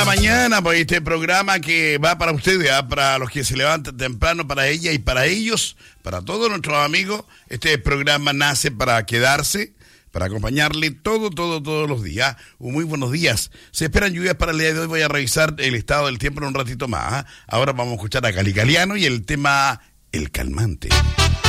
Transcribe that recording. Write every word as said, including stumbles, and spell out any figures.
Mañana, pues este programa que va para ustedes, ¿eh? Para los que se levantan temprano, para ella y para ellos, para todos nuestros amigos. Este programa nace para quedarse, para acompañarle todo, todo, todos los días. Muy buenos días. Se esperan lluvias para el día de hoy. Voy a revisar el estado del tiempo en un ratito más. ¿eh? Ahora vamos a escuchar a Cali Caliano y el tema El Calmante.